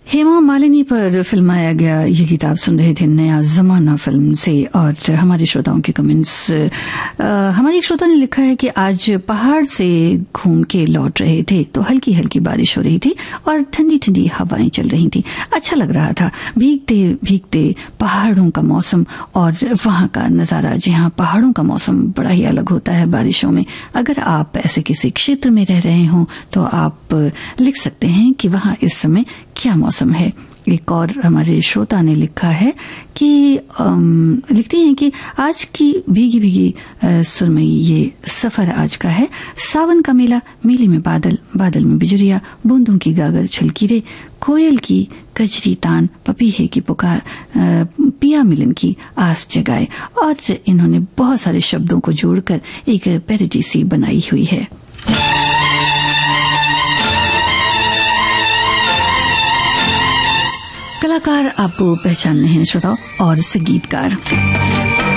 हेमा मालिनी पर फिल्माया गया ये गीत आप सुन रहे थे नया जमाना फिल्म से। और हमारे श्रोताओं के कमेंट्स, हमारे एक श्रोता ने लिखा है कि आज पहाड़ से घूम के लौट रहे थे तो हल्की हल्की बारिश हो रही थी और ठंडी ठंडी हवाएं चल रही थी। अच्छा लग रहा था भीगते भीगते पहाड़ों का मौसम और वहां का नजारा। जी हाँ, पहाड़ों का मौसम बड़ा ही अलग होता है बारिशों में। अगर आप ऐसे किसी क्षेत्र में रह रहे हो तो आप लिख सकते हैं कि वहां इस समय क्या मौसम है। एक और हमारे श्रोता ने लिखा है कि लिखती हैं कि आज की भीगी भीगी सुरमई ये सफर आज का है। सावन का मेला, मेले में बादल, बादल में बिजुरिया, बूंदों की गागर छलकीरे, कोयल की कजरी तान, पपीहे की पुकार, पिया मिलन की आस जगाए। और इन्होंने बहुत सारे शब्दों को जोड़कर एक पैरोडी सी बनाई हुई है। कलाकार आपको पहचानने हैं श्रोताओं, और संगीतकार